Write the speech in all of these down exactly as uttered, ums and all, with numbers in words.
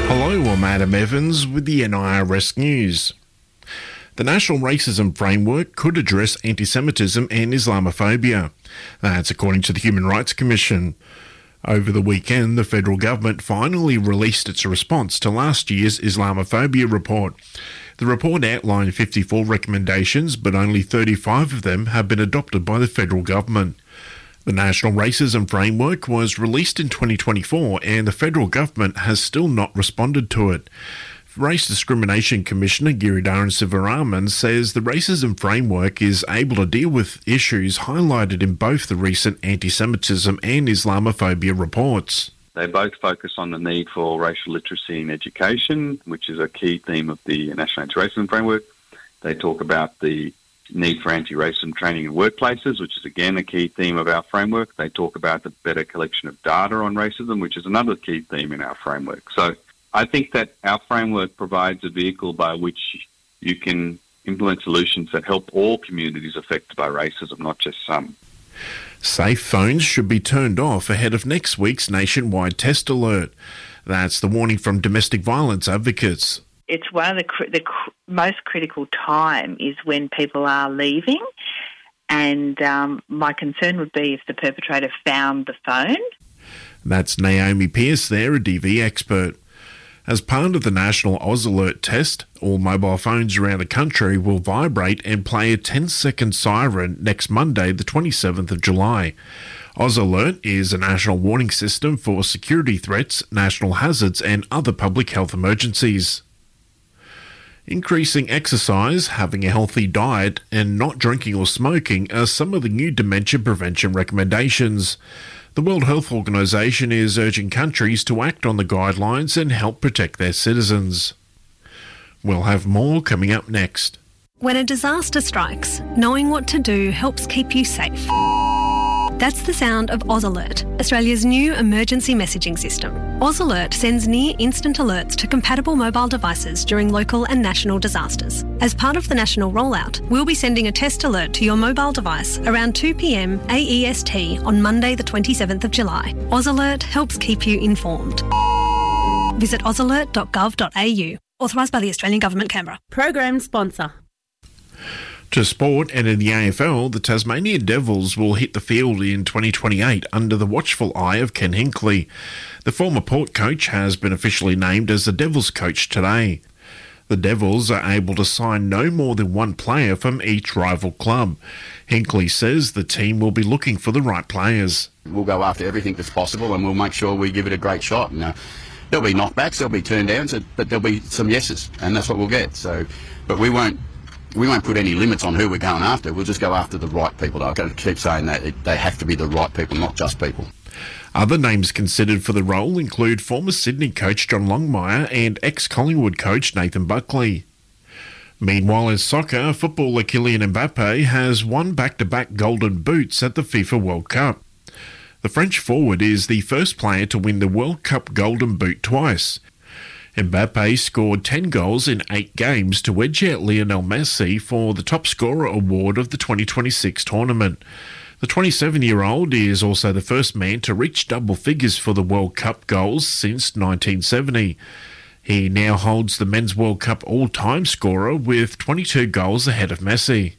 Hello, I'm Adam Evans with the N I R S News. The National Racism Framework could address anti-Semitism and Islamophobia. That's according to the Human Rights Commission. Over the weekend, the federal government finally released its response to last year's Islamophobia report. The report outlined fifty-four recommendations, but only thirty-five of them have been adopted by the federal government. The National Racism Framework was released in twenty twenty-four and the federal government has still not responded to it. Race Discrimination Commissioner Giridharaman Sivaraman says the Racism Framework is able to deal with issues highlighted in both the recent anti-Semitism and Islamophobia reports. They both focus on the need for racial literacy in education, which is a key theme of the National Anti-Racism Framework. They talk about the need for anti-racism training in workplaces, which is again a key theme of our framework. They talk about the better collection of data on racism, which is another key theme in our framework. So I think that our framework provides a vehicle by which you can implement solutions that help all communities affected by racism, not just some. Safe phones should be turned off ahead of next week's nationwide test alert. That's the warning from domestic violence advocates. It's one of the, cr- the cr- most critical time is when people are leaving, and um, my concern would be if the perpetrator found the phone. That's Naomi Pearce there, a D V expert. As part of the National Oz Alert test, all mobile phones around the country will vibrate and play a ten-second siren next Monday, the twenty-seventh of July. Oz Alert is a national warning system for security threats, national hazards and other public health emergencies. Increasing exercise, having a healthy diet and not drinking or smoking are some of the new dementia prevention recommendations. The World Health Organization is urging countries to act on the guidelines and help protect their citizens. We'll have more coming up next. When a disaster strikes, knowing what to do helps keep you safe. That's the sound of Oz Alert, Australia's new emergency messaging system. Oz Alert sends near-instant alerts to compatible mobile devices during local and national disasters. As part of the national rollout, we'll be sending a test alert to your mobile device around two p.m. A E S T on Monday the twenty-seventh of July. Oz Alert helps keep you informed. Visit oz alert dot gov dot a u. Authorised by the Australian Government, Canberra. Program sponsor. To sport, and in the A F L, the Tasmanian Devils will hit the field in twenty twenty-eight under the watchful eye of Ken Hinkley. The former Port coach has been officially named as the Devils coach today. The Devils are able to sign no more than one player from each rival club. Hinkley says the team will be looking for the right players. We'll go after everything that's possible and we'll make sure we give it a great shot. And, uh, there'll be knockbacks, there'll be turn downs, but there'll be some yeses, and that's what we'll get. So, but we won't We won't put any limits on who we're going after. We'll just go after the right people. I've got to keep saying that. It, they have to be the right people, not just people. Other names considered for the role include former Sydney coach John Longmire and ex-Collingwood coach Nathan Buckley. Meanwhile, in soccer, footballer Kylian Mbappe has won back-to-back golden boots at the FIFA World Cup. The French forward is the first player to win the World Cup golden boot twice. Mbappe scored ten goals in eight games to edge out Lionel Messi for the top scorer award of the twenty twenty-six tournament. The twenty-seven-year-old is also the first man to reach double figures for the World Cup goals since nineteen seventy. He now holds the Men's World Cup all-time scorer with twenty-two goals ahead of Messi.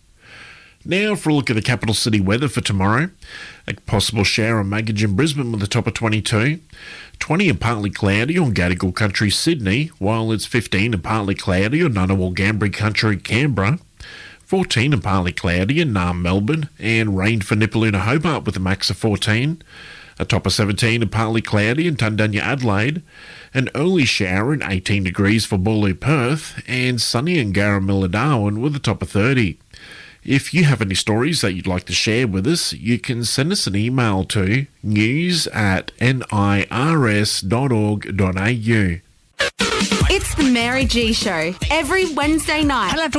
Now for a look at the capital city weather for tomorrow. A possible shower on Maggie in Brisbane with a top of twenty-two. twenty and partly cloudy on Gadigal Country, Sydney, while it's fifteen and partly cloudy on Ngunnawal Ngambri Country, Canberra. fourteen and partly cloudy in Naarm, Melbourne, and rain for Nipaluna, Hobart with a max of fourteen. A top of seventeen and partly cloudy in Tundunya, Adelaide. An early shower in eighteen degrees for Boorloo, Perth, and sunny in Garramilla, Darwin with a top of thirty. If you have any stories that you'd like to share with us, you can send us an email to news at nirs dot org dot a u. It's the Mary G Show every Wednesday night.